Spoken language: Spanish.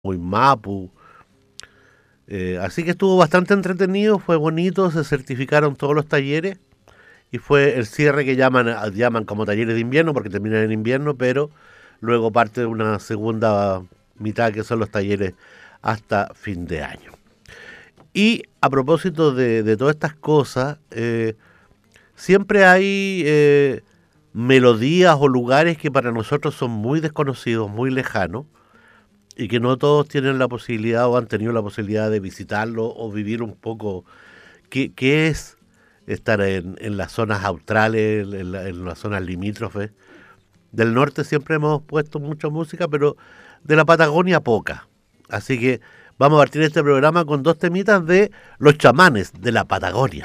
Mapu. Así que estuvo bastante entretenido, fue bonito, se certificaron todos los talleres y fue el cierre que llaman como talleres de invierno porque terminan en invierno, pero luego parte una segunda mitad que son los talleres hasta fin de año. Y a propósito de todas estas cosas, siempre hay melodías o lugares que para nosotros son muy desconocidos, muy lejanos, y que no todos tienen la posibilidad o han tenido la posibilidad de visitarlo o vivir un poco qué es estar en las zonas australes, en las zonas limítrofes. Del norte siempre hemos puesto mucha música, pero de la Patagonia poca. Así que vamos a partir este programa con dos temitas de los chamanes de la Patagonia.